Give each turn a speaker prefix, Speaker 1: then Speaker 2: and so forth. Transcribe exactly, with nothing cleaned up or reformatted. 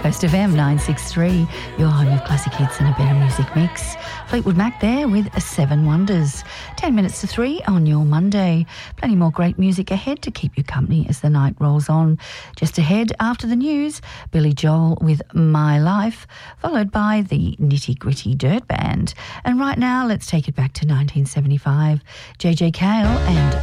Speaker 1: Coast F M nine sixty-three, your home of classic hits and a better music mix. Fleetwood Mac there with Seven Wonders. Ten minutes to three on your Monday. Plenty more great music ahead to keep you company as the night rolls on. Just ahead, after the news, Billy Joel with My Life, followed by the Nitty Gritty Dirt Band. And right now, let's take it back to nineteen seventy-five. J J Cale and